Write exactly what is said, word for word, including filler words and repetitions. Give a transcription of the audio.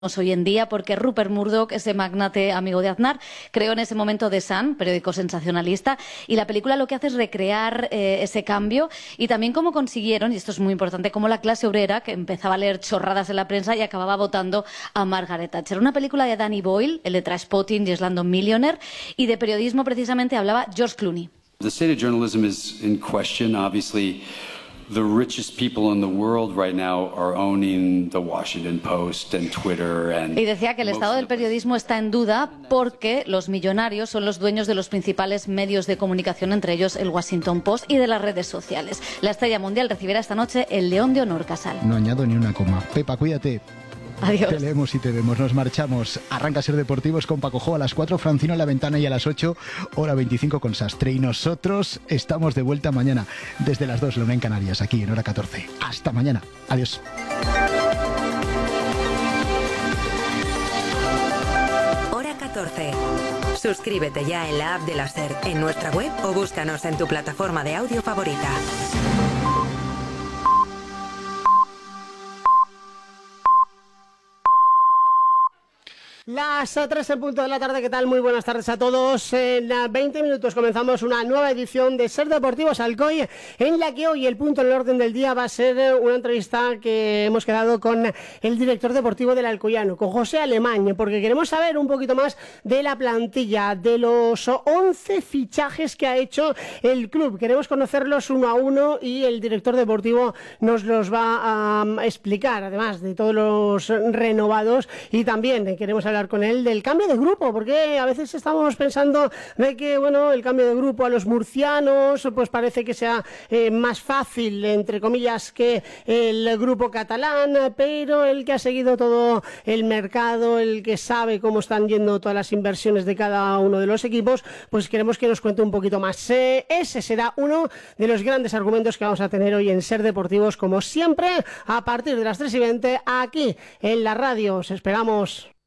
hoy en día, porque Rupert Murdoch, ese magnate amigo de Aznar, creó en ese momento The Sun, periódico sensacionalista, y la película lo que hace es recrear eh, ese cambio y también cómo consiguieron, y esto es muy importante, cómo la clase obrera, que empezaba a leer chorradas en la prensa y acababa votando a Margaret Thatcher. Una película de Danny Boyle, el de Trainspotting y Slumdog Millionaire, y de periodismo precisamente hablaba George Clooney. The state of journalism is in question, obviously. The richest people in the world right now are owning the Washington Post and Twitter and Y decía que el estado del periodismo está en duda porque los millonarios son los dueños de los principales medios de comunicación, entre ellos el Washington Post, y de las redes sociales. La estrella mundial recibirá esta noche el León de Honor Casal. No añado ni una coma. Pepa, cuídate. Adiós. Te leemos y te vemos, nos marchamos. Arranca Ser Deportivos con Paco Jo a las cuatro, Francino en la ventana, y a las ocho, hora veinticinco con Sastre. Y nosotros estamos de vuelta mañana, desde las dos, la una en Canarias, aquí en hora catorce. Hasta mañana. Adiós. Hora catorce. Suscríbete ya en la app de la SER, en nuestra web o búscanos en tu plataforma de audio favorita. Las tres en punto de la tarde, ¿qué tal? Muy buenas tardes a todos. En veinte minutos comenzamos una nueva edición de Ser Deportivos Alcoy, en la que hoy el punto en el orden del día va a ser una entrevista que hemos quedado con el director deportivo del Alcoyano, con José Alemán, porque queremos saber un poquito más de la plantilla, de los once fichajes que ha hecho el club. Queremos conocerlos uno a uno y el director deportivo nos los va a explicar, además de todos los renovados, y también queremos hablar con él del cambio de grupo, porque a veces estamos pensando de que, bueno, el cambio de grupo a los murcianos pues parece que sea eh, más fácil, entre comillas, que el grupo catalán, pero el que ha seguido todo el mercado, el que sabe cómo están yendo todas las inversiones de cada uno de los equipos, pues queremos que nos cuente un poquito más. Eh, ese será uno de los grandes argumentos que vamos a tener hoy en Ser Deportivos, como siempre, a partir de las tres y veinte, aquí en la radio. Os esperamos.